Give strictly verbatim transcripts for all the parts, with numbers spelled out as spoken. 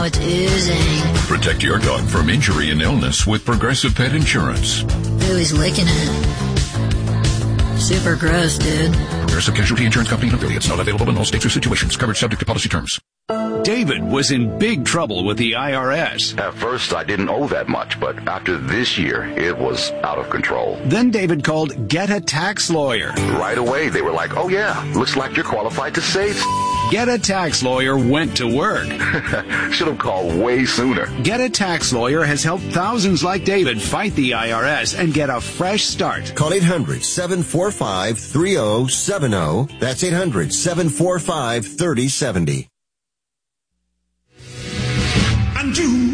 it's oozing. Protect your dog from injury and illness with Progressive Pet Insurance. Ooh, he's licking it. Super gross, dude. Progressive Casualty Insurance Company and affiliates. Not available in all states or situations. Coverage subject to policy terms. David was in big trouble with the I R S. At first, I didn't owe that much, but after this year, it was out of control. Then David called Get a Tax Lawyer. Right away, they were like, oh yeah, looks like you're qualified to save. Get a Tax Lawyer went to work. Should have called way sooner. Get a Tax Lawyer has helped thousands like David fight the I R S and get a fresh start. Call eight hundred, seven four five, three oh seven oh. That's eight hundred, seven four five, three oh seven oh. And you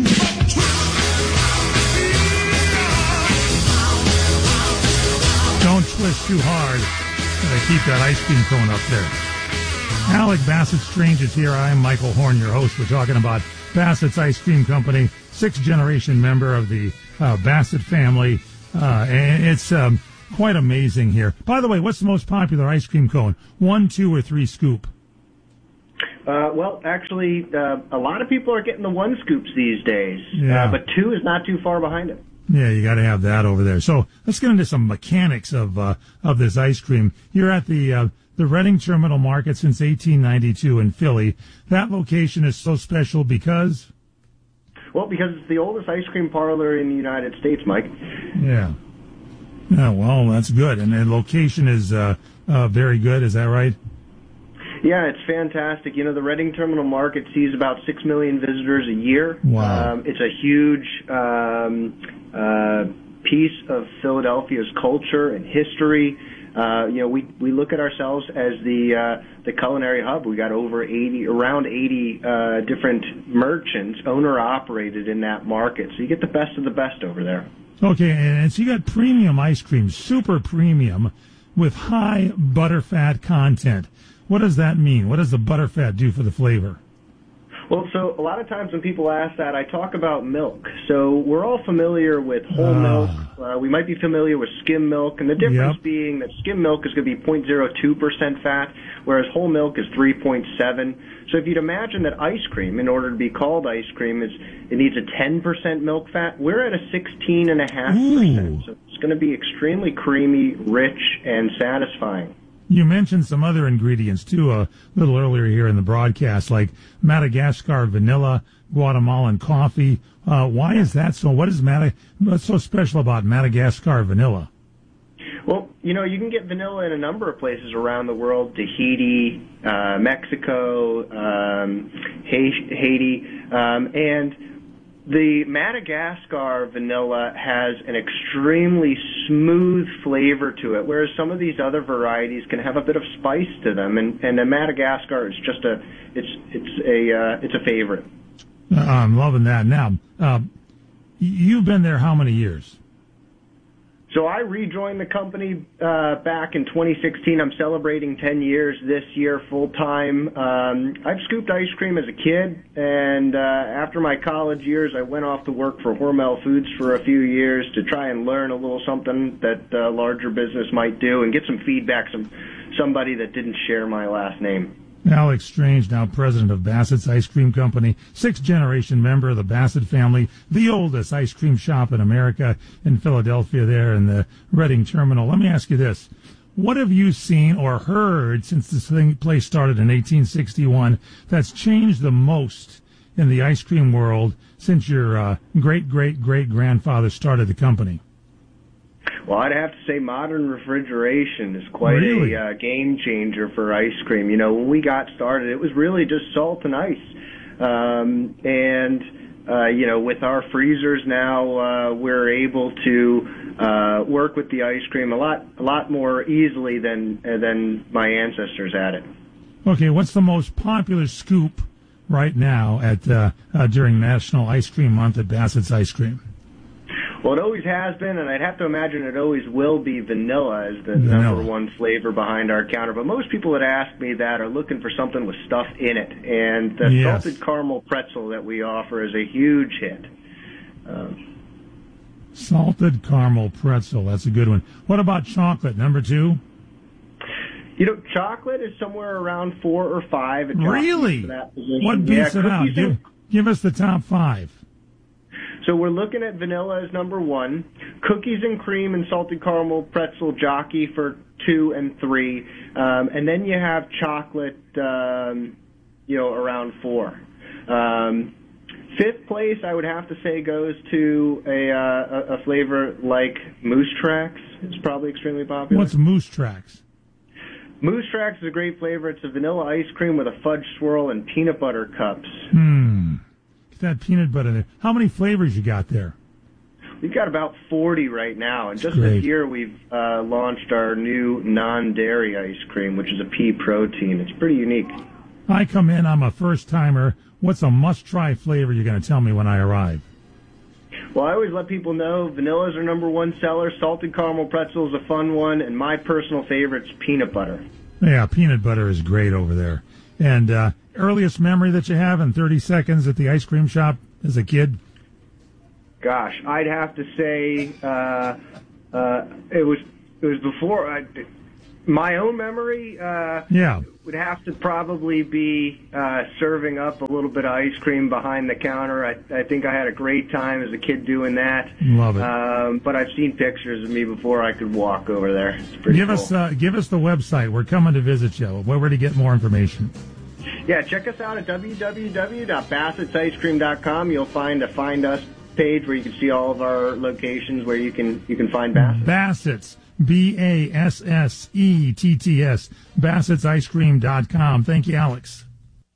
don't twist too hard. Gotta keep that ice cream cone up there. Alec Bassett Strange is here. I'm Michael Horn, your host. We're talking about Bassett's Ice Cream Company, sixth generation member of the uh, Bassett family. Uh, and it's um, quite amazing here. By the way, what's the most popular ice cream cone? One, two, or three scoop? Uh, well, actually, uh, a lot of people are getting the one scoops these days, Yeah. uh, but two is not too far behind it. Yeah, you got to have that over there. So let's get into some mechanics of uh, of this ice cream. You're at the uh, the Reading Terminal Market since eighteen ninety-two in Philly. That location is so special because? Well, because it's the oldest ice cream parlor in the United States, Mike. Yeah. Yeah, well, that's good. And the location is uh, uh, very good. Is that right? Yeah, it's fantastic. You know, the Reading Terminal Market sees about six million visitors a year. Wow. Um, it's a huge um, uh, piece of Philadelphia's culture and history. Uh, you know, we we look at ourselves as the uh, the culinary hub. We got over eighty, around eighty uh, different merchants, owner operated in that market. So you get the best of the best over there. Okay, and so you got premium ice cream, super premium, with high butterfat content. What does that mean? What does the butterfat do for the flavor? Well, so a lot of times when people ask that, I talk about milk. So we're all familiar with whole Ah. milk. Uh, we might be familiar with skim milk, and the difference Yep. being that skim milk is going to be zero point zero two percent fat, whereas whole milk is three point seven. So if you'd imagine that ice cream, in order to be called ice cream, is it needs a ten percent milk fat, we're at a sixteen point five percent. So it's going to be extremely creamy, rich, and satisfying. You mentioned some other ingredients, too, a little earlier here in the broadcast, like Madagascar vanilla, Guatemalan coffee. Uh, why is that so? What is Mada- what's so special about Madagascar vanilla? Well, you know, you can get vanilla in a number of places around the world, Tahiti, uh, Mexico, um, Haiti, um, and the Madagascar vanilla has an extremely smooth flavor to it, whereas some of these other varieties can have a bit of spice to them, and, and the Madagascar is just a, it's it's a uh, it's a favorite. Uh, I'm loving that. Now, uh, you've been there how many years? So I rejoined the company uh, back in twenty sixteen. I'm celebrating ten years this year full time. Um, I've scooped ice cream as a kid, and uh, after my college years, I went off to work for Hormel Foods for a few years to try and learn a little something that uh, larger business might do and get some feedback from somebody that didn't share my last name. Alex Strange, now president of Bassett's Ice Cream Company, sixth-generation member of the Bassett family, the oldest ice cream shop in America in Philadelphia there in the Reading Terminal. Let me ask you this. What have you seen or heard since this thing place started in eighteen sixty-one that's changed the most in the ice cream world since your uh, great-great-great-grandfather started the company? Well, I'd have to say modern refrigeration is quite Really? a uh, game changer for ice cream. You know, when we got started, it was really just salt and ice. Um, and, uh, you know, with our freezers now, uh, we're able to uh, work with the ice cream a lot a lot more easily than, uh, than my ancestors had it. Okay, what's the most popular scoop right now at uh, uh, during National Ice Cream Month at Bassett's Ice Cream? Well, it always has been, and I'd have to imagine it always will be vanilla as the Vanilla. number one flavor behind our counter. But most people that ask me that are looking for something with stuff in it. And the Yes. salted caramel pretzel that we offer is a huge hit. Um, Salted caramel pretzel, that's a good one. What about chocolate, number two? you know, chocolate is somewhere around four or five. It drops Really? into that position. What beats yeah, it out? cookies Give, and- Give us the top five. So we're looking at vanilla as number one, cookies and cream and salted caramel pretzel jockey for two and three, um, and then you have chocolate, um, you know, around four. Um, fifth place, I would have to say, goes to a, uh, a flavor like Moose Tracks. It's probably extremely popular. What's Moose Tracks? Moose Tracks is a great flavor. It's a vanilla ice cream with a fudge swirl and peanut butter cups. Hmm. Get that peanut butter there. How many flavors you got there? We've got about forty right now. And just Great. this year, we've uh, launched our new non-dairy ice cream, which is a pea protein. It's pretty unique. I come in, I'm a first-timer. What's a must-try flavor you're going to tell me when I arrive? Well, I always let people know vanillas are number one seller. Salted caramel pretzel is a fun one. And my personal favorite's peanut butter. Yeah, peanut butter is great over there. And uh, earliest memory that you have in thirty seconds at the ice cream shop as a kid? Gosh, I'd have to say uh, uh, it was it was before I, my own memory. Uh, Yeah. would have to probably be uh, serving up a little bit of ice cream behind the counter. I, I think I had a great time as a kid doing that. Love it. Um, but I've seen pictures of me before I could walk over there. It's pretty Give cool. us uh, give us the website. We're coming to visit you. Where where to get more information? Yeah, check us out at w w w dot bassett's ice cream dot com. You'll find a Find Us page where you can see all of our locations where you can you can find Bassett. Bassett's, B A S S E T T S, bassett's ice cream dot com. Thank you, Alex.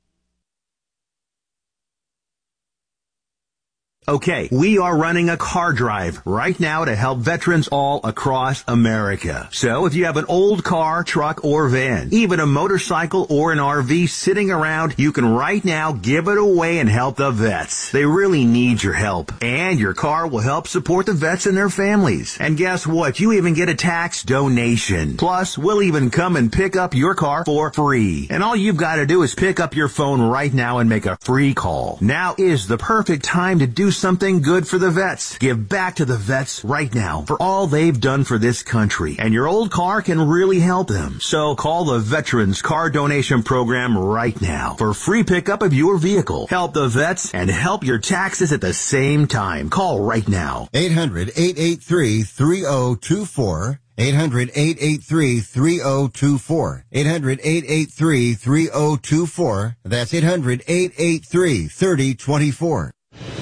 Okay, we are running a car drive right now to help veterans all across America. So if you have an old car, truck, or van, even a motorcycle or an R V sitting around, you can right now give it away and help the vets. They really need your help. And your car will help support the vets and their families. And guess what? You even get a tax donation. Plus, we'll even come and pick up your car for free. And all you've got to do is pick up your phone right now and make a free call. Now is the perfect time to do something good for the vets. Give back to the vets right now for all they've done for this country. And your old car can really help them. So call the Veterans Car Donation Program right now for free pickup of your vehicle. Help the vets and help your taxes at the same time. Call right now. eight hundred, eight eight three, three oh two four. eight hundred, eight eight three, three oh two four. eight hundred, eight eight three, three oh two four. That's eight hundred, eight eight three, three oh two four.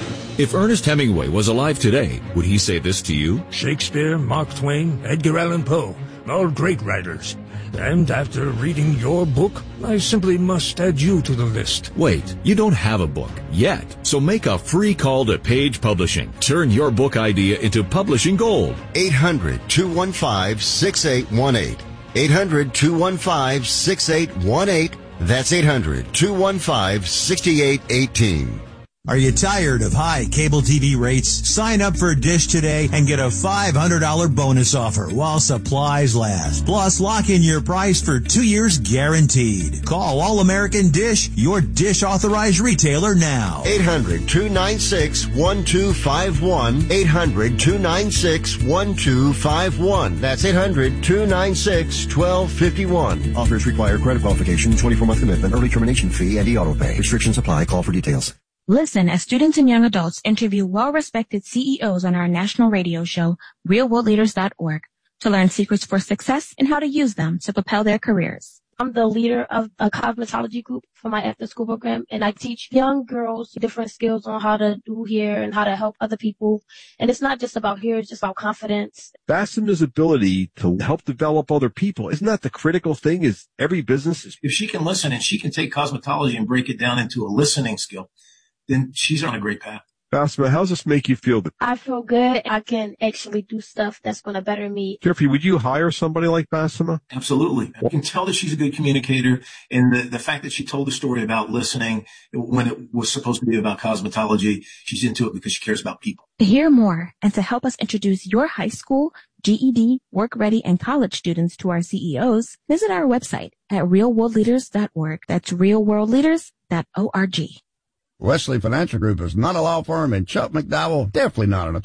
If Ernest Hemingway was alive today, would he say this to you? Shakespeare, Mark Twain, Edgar Allan Poe, all great writers. And after reading your book, I simply must add you to the list. Wait, you don't have a book yet. So make a free call to Page Publishing. Turn your book idea into publishing gold. eight hundred, two one five, six eight one eight. eight hundred, two one five, six eight one eight. That's eight hundred, two one five, six eight one eight. Are you tired of high cable T V rates? Sign up for Dish today and get a five hundred dollars bonus offer while supplies last. Plus, lock in your price for two years guaranteed. Call All American Dish, your Dish authorized retailer now. eight hundred, two nine six, one two five one. eight hundred, two nine six, one two five one. That's eight hundred, two nine six, one two five one. Offers require credit qualification, twenty-four month commitment, early termination fee, and e-auto pay. Restrictions apply. Call for details. Listen as students and young adults interview well-respected C E Os on our national radio show, real world leaders dot org, to learn secrets for success and how to use them to propel their careers. I'm the leader of a cosmetology group for my after-school program, and I teach young girls different skills on how to do hair and how to help other people. And it's not just about hair, it's just about confidence. Bassema's ability to help develop other people, isn't that the critical thing? Is every business is... If she can listen and she can take cosmetology and break it down into a listening skill, then she's on a great path. Bassema, how does this make you feel? I feel good. I can actually do stuff that's going to better me. Jeffrey, would you hire somebody like Bassema? Absolutely. You can tell that she's a good communicator, and the, the fact that she told the story about listening when it was supposed to be about cosmetology, she's into it because she cares about people. To hear more and to help us introduce your high school, G E D, work ready, and college students to our C E Os, visit our website at real world leaders dot org. That's real world leaders dot org. Wesley Financial Group is not a law firm, and Chuck McDowell definitely not an attorney.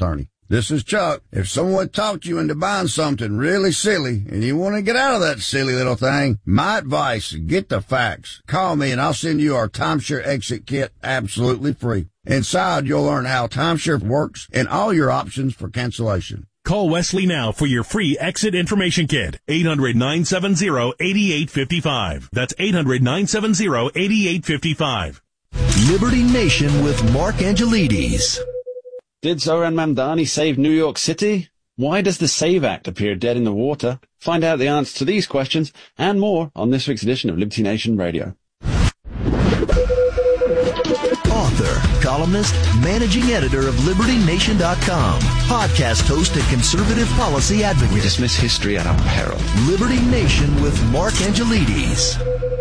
This is Chuck. If someone talked you into buying something really silly and you want to get out of that silly little thing, my advice, get the facts. Call me and I'll send you our timeshare exit kit absolutely free. Inside, you'll learn how timeshare works and all your options for cancellation. Call Wesley now for your free exit information kit. eight hundred, nine seven zero, eight eight five five. That's eight hundred, nine seven zero, eight eight five five. Liberty Nation with Mark Angelides. Did Zohran Mamdani save New York City? Why does the SAVE Act appear dead in the water? Find out the answer to these questions and more on this week's edition of Liberty Nation Radio. Author, columnist, managing editor of Liberty Nation dot com, podcast host and conservative policy advocate. We dismiss history at our peril. Liberty Nation with Mark Angelides.